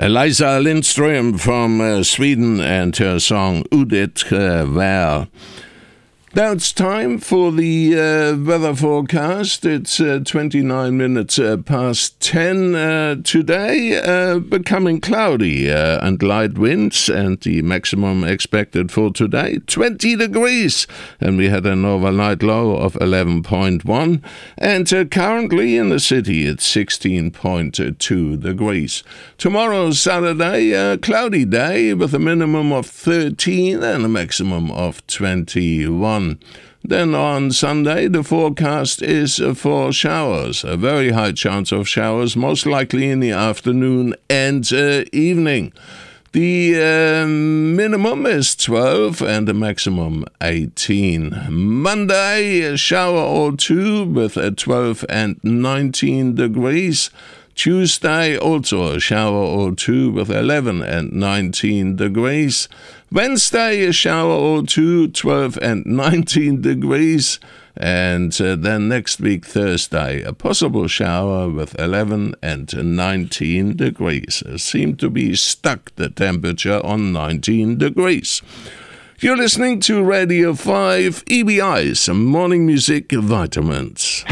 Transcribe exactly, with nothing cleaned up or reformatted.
Eliza Lindström from uh, Sweden and her song Udet uh, Vär. Now it's time for the uh, weather forecast. It's uh, twenty-nine minutes uh, past ten uh, today, uh, becoming cloudy uh, and light winds, and the maximum expected for today, twenty degrees. And we had an overnight low of eleven point one. And uh, currently in the city, it's sixteen point two degrees. Tomorrow, Saturday, a cloudy day with a minimum of thirteen and a maximum of twenty-one. Then on Sunday, the forecast is for showers, a very high chance of showers, most likely in the afternoon and uh, evening. The uh, minimum is twelve and the maximum eighteen. Monday, a shower or two with a twelve and nineteen degrees. Tuesday, also a shower or two with eleven and nineteen degrees. Wednesday, a shower or two, twelve and nineteen degrees. And uh, then next week, Thursday, a possible shower with eleven and nineteen degrees. It seemed to be stuck, the temperature, on nineteen degrees. You're listening to Radio five, E B I's Morning Music Vitamins.